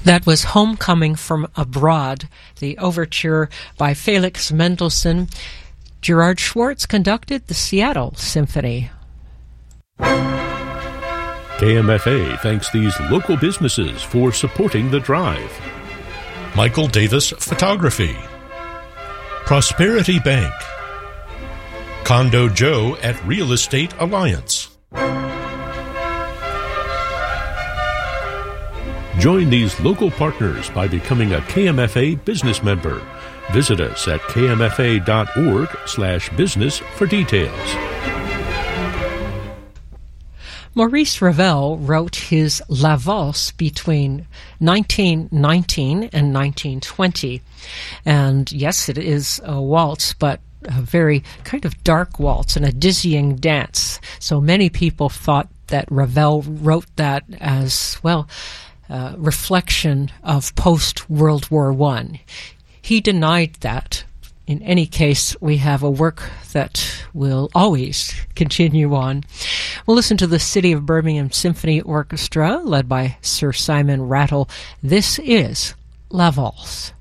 That was Homecoming from Abroad, the overture by Felix Mendelssohn. Gerard Schwartz conducted the Seattle Symphony. KMFA thanks these local businesses for supporting the drive. Michael Davis Photography, Prosperity Bank, Condo Joe at Real Estate Alliance. Join these local partners by becoming a KMFA business member. Visit us at kmfa.org/business for details. Maurice Ravel wrote his La Valse between 1919 and 1920. And yes, it is a waltz, but a very kind of dark waltz and a dizzying dance. So many people thought that Ravel wrote that as, well, reflection of post-World War I. He denied that. In any case, we have a work that will always continue on. We'll listen to the City of Birmingham Symphony Orchestra, led by Sir Simon Rattle. This is La Valse.